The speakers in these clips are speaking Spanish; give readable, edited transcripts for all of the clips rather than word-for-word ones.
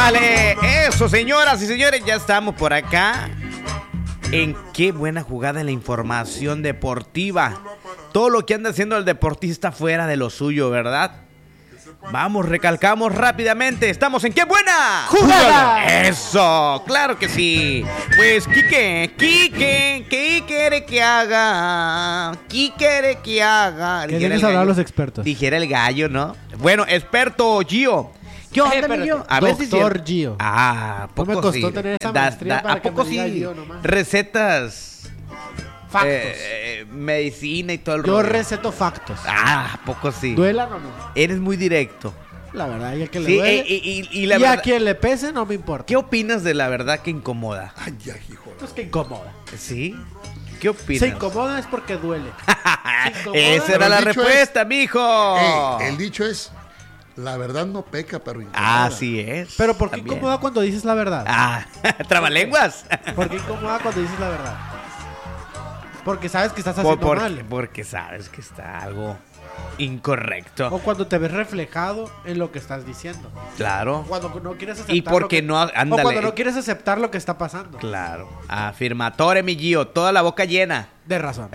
¡Súbale! Eso, señoras y señores, ya estamos por acá. En qué buena jugada en la información deportiva. Todo lo que anda haciendo el deportista fuera de lo suyo, ¿verdad? Vamos, recalcamos rápidamente. Estamos en qué buena jugada. Eso, claro que sí. Pues, Quique, ¿qué quiere que haga? ¿Qué quiere que haga? ¿Qué vienes a hablar los expertos? Dijera el gallo, ¿no? Bueno, experto Gio. ¿Qué onda, Gio? A ver si Doctor Gio. Ah, no me costó sí. tener esa maestría para ¿A poco que me diga sí? Gio nomás. Recetas. Factos. Medicina y todo el Yo rollo. receto factos. Ah, ¿a poco sí? ¿Duelan o no? Eres muy directo. La verdad, y a quien le Sí, duele. y la y verdad, a quien le pese, no me importa. ¿qué opinas de la verdad que incomoda? Ay, ya, hijo. Pues que incomoda. ¿Sí? ¿Qué opinas? Se incomoda es porque duele. incomoda, Esa pero era el la dicho respuesta, mijo. El dicho es, la verdad no peca, pero incomoda. Así es. Pero ¿por qué También. incomoda cuando dices la verdad? Ah, trabalenguas. ¿Por qué incomoda cuando dices la verdad? Porque sabes que estás haciendo mal. Porque sabes que está algo incorrecto. O cuando te ves reflejado en lo que estás diciendo. Claro. Cuando no quieres aceptar. Y porque no, O ándale. cuando no quieres aceptar lo que está pasando. Claro. Afirmatore, mi Gio. Toda la boca llena. De razón.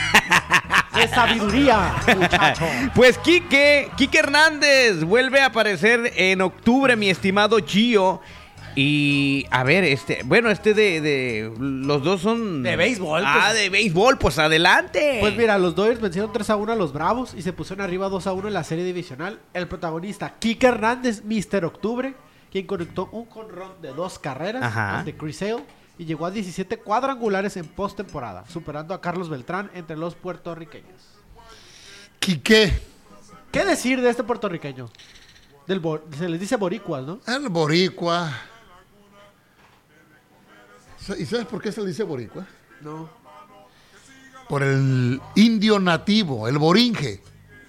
De sabiduría, muchacho. Pues Quique Hernández vuelve a aparecer en octubre, mi estimado Gio. Y a ver, de los dos son De béisbol, Ah, pues. de béisbol, pues adelante. Pues mira, los Dodgers vencieron 3-1 a los Bravos y se pusieron arriba 2-1 en la serie divisional. El protagonista, Quique Hernández, Mr. Octubre, quien conectó un jonrón de 2 carreras Ajá. ante Chris Sale y llegó a 17 cuadrangulares en postemporada, superando a Carlos Beltrán entre los puertorriqueños. Quique, ¿Qué decir de este puertorriqueño? Se les dice boricuas, ¿no? el boricua. ¿Y sabes por qué se le dice boricua? No. Por el indio nativo, el boringe.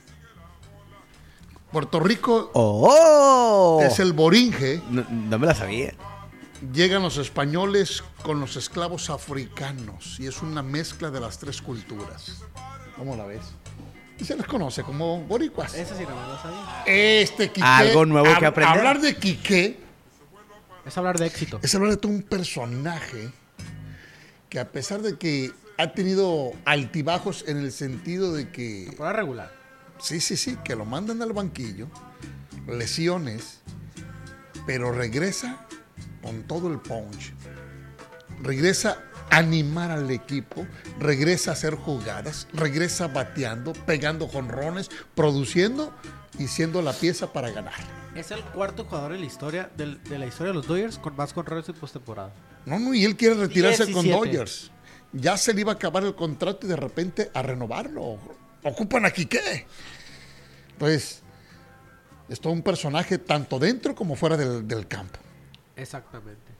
Puerto Rico ¡Oh! es el boringe. No me la sabía. Llegan los españoles con los esclavos africanos y es una mezcla de las 3 culturas. ¿Cómo la ves? Y se les conoce como boricuas. Ese sí no me lo sabía. Quique, Algo nuevo que aprender. Hablar de Quique Es hablar de éxito. es hablar de todo un personaje que a pesar de que ha tenido altibajos en el sentido de que Temporada regular. sí, que lo mandan al banquillo, lesiones, pero regresa con todo el punch. Regresa a animar al equipo, regresa a hacer jugadas, regresa bateando, pegando jonrones, produciendo y siendo la pieza para ganar. Es el cuarto jugador en la historia de la historia de los Dodgers con más jonrones en postemporada. No, y él quiere retirarse 17. con Dodgers. Ya se le iba a acabar el contrato y de repente a renovarlo. Ocupan a Quique. Pues es todo un personaje tanto dentro como fuera del campo. Exactamente.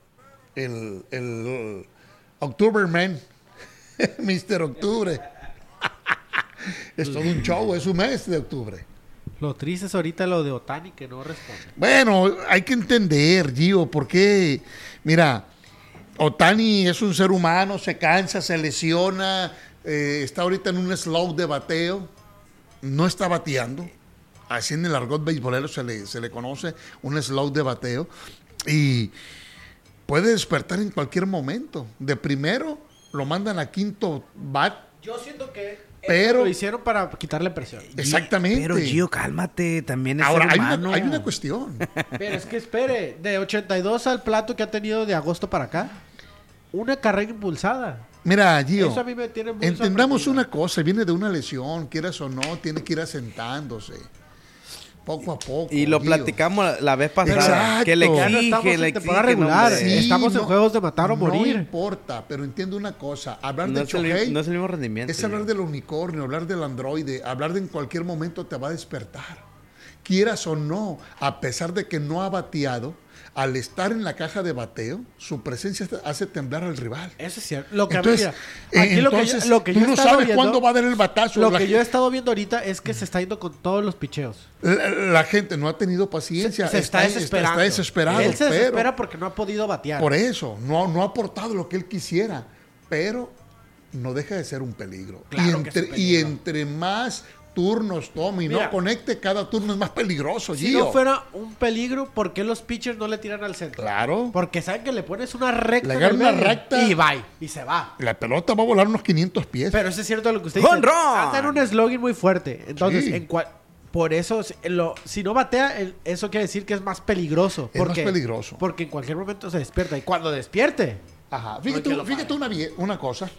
El Octoberman, Mr. Octubre. Es todo un show, es un mes de octubre. Lo triste es ahorita lo de Ohtani que no responde. Bueno, hay que entender, Gio, porque, mira, Ohtani es un ser humano, se cansa, se lesiona, está ahorita en un slow de bateo, no está bateando, así en el argot beisbolero se le conoce un slow de bateo, y puede despertar en cualquier momento. De primero lo mandan a quinto bat. Yo siento que Pero lo hicieron para quitarle presión. exactamente. Pero Gio, cálmate, también es Ahora, ser hay humano. una cuestión. Pero es que espere, de 82 al plato que ha tenido de agosto para acá, una carrera impulsada. Mira, Gio, Eso a mí me tiene muy entendamos sorprendido. una cosa, viene de una lesión, quieras o no, tiene que ir asentándose. Poco a poco. Y lo Gio. platicamos la vez pasada. Exacto. Que le Ya no exige, estamos en le temporada exige, regular, hombre. sí. Estamos en juegos de matar o morir. No importa, pero entiendo una cosa. Hablar No de es el Shohei no es el mismo rendimiento. es hablar Gio. del unicornio, hablar del androide, hablar de en cualquier momento te va a despertar. Quieras o no, a pesar de que no ha bateado, al estar en la caja de bateo, su presencia hace temblar al rival. Eso es cierto. Lo que Entonces, a mí, mira, aquí entonces lo que tú yo he no estado sabes viendo, cuándo va a dar el batazo. Lo La que gen- yo he estado viendo ahorita es que se está yendo con todos los picheos. la gente no ha tenido paciencia. Se está desesperando. Está desesperado. Él se pero desespera porque no ha podido batear. por eso, no ha aportado lo que él quisiera. Pero no deja de ser un peligro. Claro que es un Y peligro. entre más turnos, tome y no Mira, conecte, cada turno es más peligroso, Si Gio. no fuera un peligro, ¿por qué los pitchers no le tiran al centro? Claro. Porque saben que le pones una recta Le en agarran el una medio recta. y va, y se va. La pelota va a volar unos 500 pies. Pero eso es cierto lo que usted dice. ¡Home run! Anda en un eslogan muy fuerte. Entonces, Sí. por eso, si no batea, eso quiere decir que es más peligroso. Es más peligroso. Porque en cualquier momento se despierta. Y cuando despierte, Ajá. que lo Fíjate una cosa.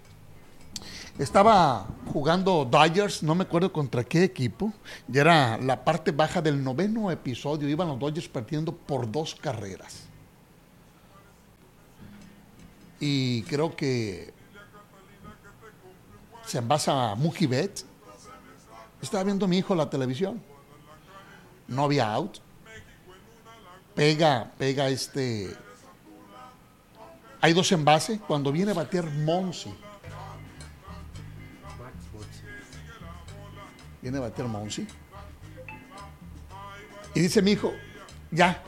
Estaba jugando Dodgers, no me acuerdo contra qué equipo. Y era la parte baja del 9º episodio. Iban los Dodgers perdiendo por 2 carreras. Y creo que se envasa Mookie Betts. Estaba viendo a mi hijo la televisión. No había out. Pega Hay 2 envases. Cuando viene a batear Monsi. Viene a batear Monsi. Y dice mi hijo, ya.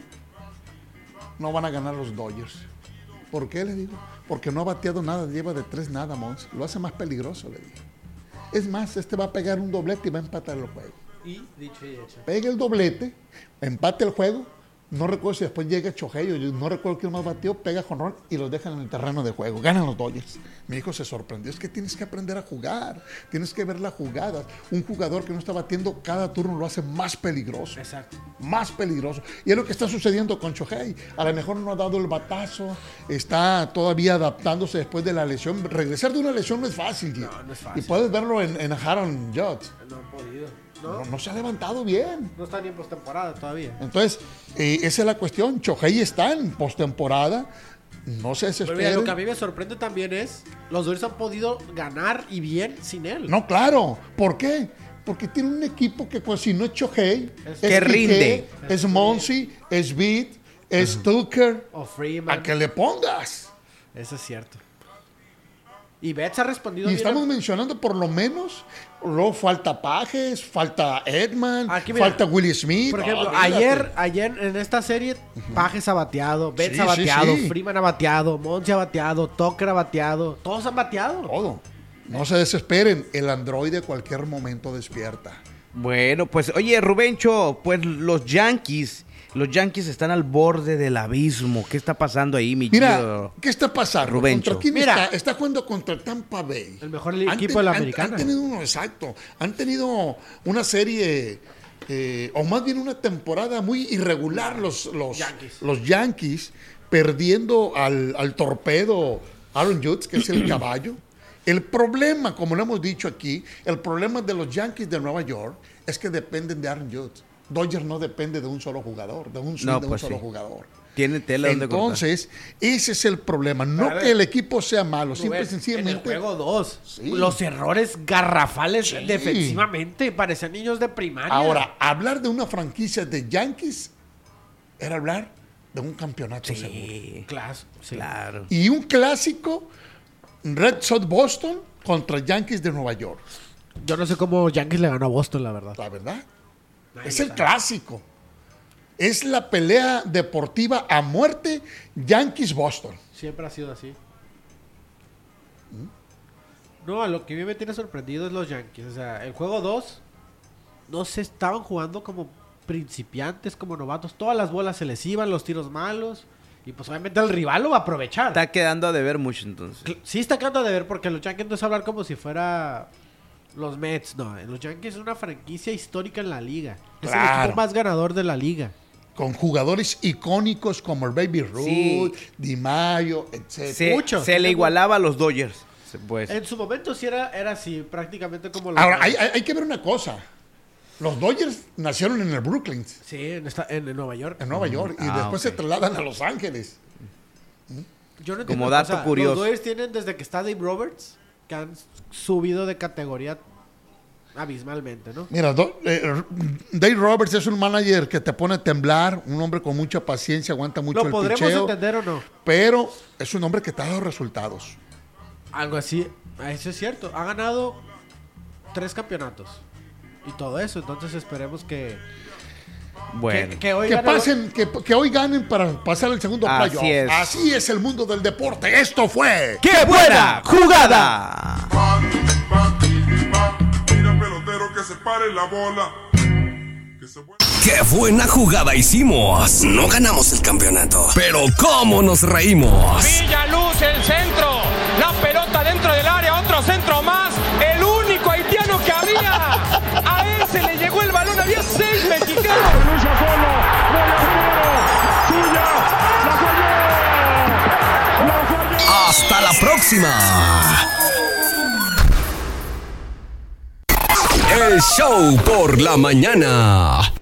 No van a ganar los Dodgers. ¿Por qué? Le digo. Porque no ha bateado nada. Lleva de 3 nada, Monsi. Lo hace más peligroso, le digo. Es más, va a pegar un doblete y va a empatar el juego. y dicho y hecho. Pega el doblete, empate el juego. No recuerdo si después llega Chohei, yo no recuerdo quién más batió, pega jonrón y los dejan en el terreno de juego. Ganan los Dodgers. Mi hijo se sorprendió. Es que tienes que aprender a jugar. Tienes que ver las jugadas. Un jugador que no está batiendo cada turno lo hace más peligroso. Exacto. Más peligroso. Y es lo que está sucediendo con Chohei. A lo mejor no ha dado el batazo. Está todavía adaptándose después de la lesión. Regresar de una lesión no es fácil, Gio. No es fácil. Y puedes verlo en Aaron Judge. No han podido. No se ha levantado bien. No está ni en postemporada todavía. Entonces, esa es la cuestión. Chohei está en postemporada. No se Pero mira, lo que a desesperen. mí me sorprende también es los Dodgers han podido ganar y bien sin él. No, claro. ¿Por qué? Porque tiene un equipo que, pues, si no es Chohei, es que rinde. es Monsi, es Beat, es Tucker. O Freeman. A que le pongas. Eso es cierto. Y Betts ha respondido Y bien. estamos mencionando por lo menos, luego falta Pages, falta Edman, Aquí, mira, falta Willie Smith. Por ejemplo, Olvídate. ayer en esta serie, Pages ha bateado, Betts Sí, ha sí, bateado, sí. Freeman ha bateado, Monsi ha bateado, Tucker ha bateado. Todos han bateado. Todo. No se desesperen, el androide cualquier momento despierta. Bueno, pues oye, Rubencho, pues los Yankees están al borde del abismo. ¿Qué está pasando ahí, mi Mira, querido ¿qué está pasando? Rubencho? ¿Contra quién Mira. está jugando contra Tampa Bay. El mejor equipo de la americana. Han tenido una serie, o más bien una temporada muy irregular los Yankees, perdiendo al torpedo Aaron Judge, que es el caballo. El problema, como lo hemos dicho aquí, el problema de los Yankees de Nueva York es que dependen de Aaron Judge. Dodgers no depende de un solo jugador, de un solo jugador. Tiene tela donde cortar. Entonces, ese es el problema. No A ver, que el equipo sea malo, simple y Rubén, sencillamente. En el juego 2, Sí. los errores garrafales Sí. defensivamente parecían niños de primaria. Ahora, hablar de una franquicia de Yankees era hablar de un campeonato seguro. Sí, Sí. claro. Y un clásico, Red Sox Boston contra Yankees de Nueva York. Yo no sé cómo Yankees le ganó a Boston, la verdad. La verdad. Nadie Es lo el sabe. clásico. Es la pelea deportiva a muerte Yankees-Boston. Siempre ha sido así. No, a lo que a mí me tiene sorprendido es los Yankees. O sea, el juego 2 no se estaban jugando como principiantes, como novatos. Todas las bolas se les iban, los tiros malos. Y pues obviamente el rival lo va a aprovechar. Está quedando a deber mucho entonces. Sí está quedando de ver porque los Yankees no es hablar como si fuera los Mets. No, los Yankees es una franquicia histórica en la liga. Es el Claro. equipo más ganador de la liga. Con jugadores icónicos como el Baby Ruth, Sí. Di Mayo, etc. Se, mucho. se le igualaba a los Dodgers. Pues. En su momento sí era así, prácticamente como los Ahora, Mets. hay que ver una cosa. Los Dodgers nacieron en el Brooklyn, Sí, en Nueva York. en Nueva York, y después se trasladan a Los Ángeles. Yo no Como entiendo, dato curioso. Los Dodgers tienen desde que está Dave Roberts, que han subido de categoría abismalmente, ¿no? Mira, Dave Roberts es un manager que te pone a temblar, un hombre con mucha paciencia, aguanta mucho ¿Lo el podremos picheo, entender o no? pero es un hombre que te ha dado resultados. Algo así, eso es cierto. Ha ganado 3 campeonatos. Y todo eso, entonces esperemos que Bueno. que hoy Que gane- pasen, que hoy ganen para pasar el segundo Así playoff. es. Así es el mundo del deporte. Esto fue. ¡Qué buena jugada! Mira pelotero que se pare la bola. ¡Qué buena jugada hicimos! No ganamos el campeonato, pero ¿cómo nos reímos? Villaluz, el centro, la pelota dentro del área, otro centro más, el único haitiano que había. A ese le llegó el balón, había 6 mexicanos. Lucha solo, suya, la falló. ¡Hasta la próxima! El show por la mañana.